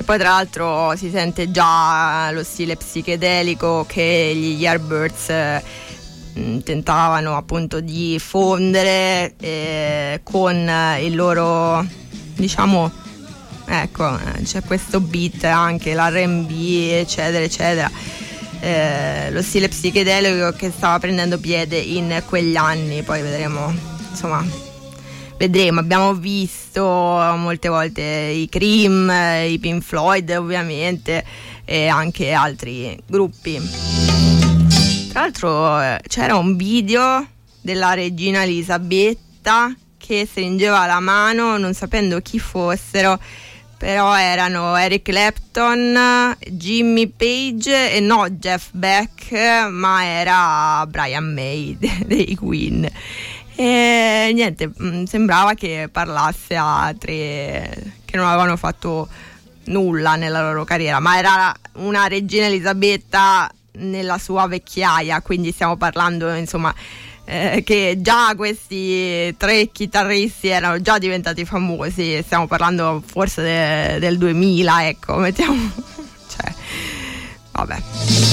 poi tra l'altro si sente già lo stile psichedelico che gli Yardbirds tentavano appunto di fondere con il loro, diciamo, ecco, c'è questo beat anche, l'R&B eccetera eccetera, lo stile psichedelico che stava prendendo piede in quegli anni. Poi vedremo, abbiamo visto molte volte i Cream, i Pink Floyd ovviamente, e anche altri gruppi. Tra l'altro c'era un video della regina Elisabetta che stringeva la mano, non sapendo chi fossero, però erano Eric Clapton, Jimmy Page e no Jeff Beck, ma era Brian May dei Queen. E niente, sembrava che parlasse a tre che non avevano fatto nulla nella loro carriera, ma era una regina Elisabetta nella sua vecchiaia, quindi stiamo parlando insomma che già questi tre chitarristi erano già diventati famosi, stiamo parlando forse del 2000, ecco, mettiamo, cioè, vabbè.